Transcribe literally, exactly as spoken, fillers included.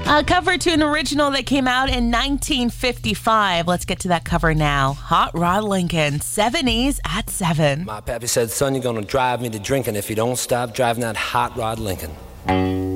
A cover to an original that came out in nineteen fifty-five. Let's get to that cover now. Hot Rod Lincoln, seventies at seven. My pappy said, son, you're going to drive me to drinking if you don't stop driving that Hot Rod Lincoln.